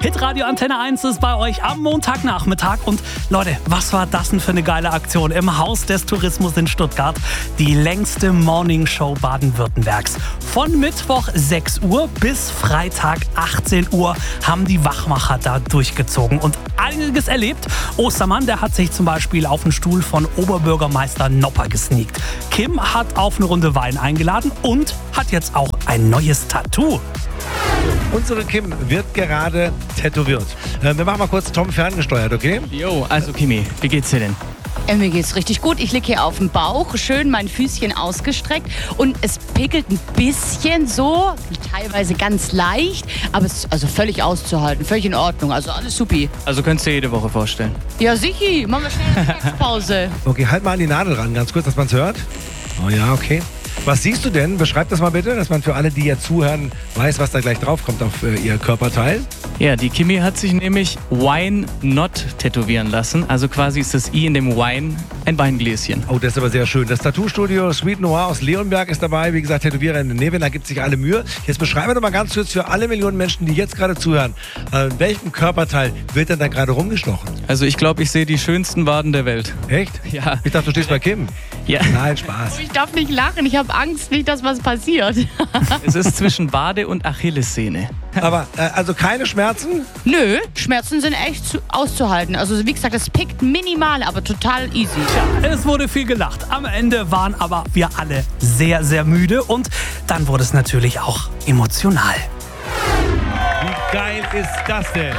Hitradio Antenne 1 ist bei euch am Montagnachmittag. Und Leute, was war das denn für eine geile Aktion im Haus des Tourismus in Stuttgart? Die längste Morningshow Baden-Württembergs. Von Mittwoch 6 Uhr bis Freitag 18 Uhr haben die Wachmacher da durchgezogen und einiges erlebt. Ostermann, der hat sich zum Beispiel auf den Stuhl von Oberbürgermeister Nopper gesneakt. Kim hat auf eine Runde Wein eingeladen und hat jetzt auch ein neues Tattoo. Unsere Kim wird gerade tätowiert. Wir machen mal kurz Tom ferngesteuert, okay? Jo, also Kimi, wie geht's dir denn? Mir geht's richtig gut. Ich liege hier auf dem Bauch, schön mein Füßchen ausgestreckt und es pickelt ein bisschen so, teilweise ganz leicht, aber es ist also völlig auszuhalten, völlig in Ordnung, also alles supi. Also könntest du dir jede Woche vorstellen? Ja, sicher, machen wir schnell eine Mittagspause. Okay, halt mal an die Nadel ran, ganz kurz, dass man es hört. Oh ja, okay. Was siehst du denn? Beschreib das mal bitte, dass man für alle, die jetzt zuhören, weiß, was da gleich draufkommt auf ihr Körperteil. Ja, die Kimi hat sich nämlich Wine Not tätowieren lassen. Also quasi ist das I in dem Wine ein Weingläschen. Oh, das ist aber sehr schön. Das Tattoo-Studio Sweet Noir aus Leonberg ist dabei. Wie gesagt, Tätowierer in Nevin, da gibt sich alle Mühe. Jetzt beschreiben wir doch mal ganz kurz für alle Millionen Menschen, die jetzt gerade zuhören, in welchem Körperteil wird denn da gerade rumgestochen? Also ich glaube, ich sehe die schönsten Waden der Welt. Echt? Ja. Ich dachte, du stehst bei Kim. Ja. Nein, Spaß. Ich darf nicht lachen, ich habe Angst, nicht, dass was passiert. Es ist zwischen Wade und Achillessehne. Aber also keine Schmerzen? Nö, Schmerzen sind echt auszuhalten. Also wie gesagt, es pickt minimal, aber total easy. Tja, es wurde viel gelacht. Am Ende waren aber wir alle sehr, sehr müde und dann wurde es natürlich auch emotional. Wie geil ist das denn?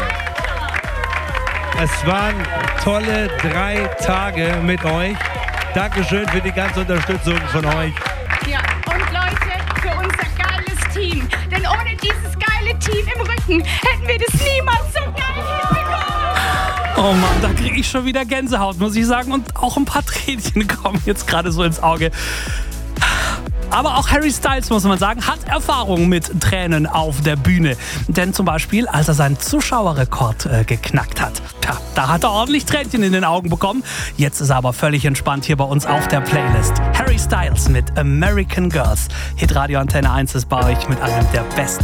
Es waren tolle 3 Tage mit euch. Dankeschön für die ganze Unterstützung von euch. Ja, und Leute, für unser geiles Team. Denn ohne dieses geile Team im Rücken hätten wir das niemals so geil hinbekommen. Oh Mann, da kriege ich schon wieder Gänsehaut, muss ich sagen. Und auch ein paar Tränchen kommen jetzt gerade so ins Auge. Aber auch Harry Styles, muss man sagen, hat Erfahrung mit Tränen auf der Bühne. Denn zum Beispiel, als er seinen Zuschauerrekord geknackt hat, da hat er ordentlich Tränchen in den Augen bekommen. Jetzt ist er aber völlig entspannt hier bei uns auf der Playlist. Harry Styles mit American Girls. Hitradio Antenne 1 ist bei euch mit einem der besten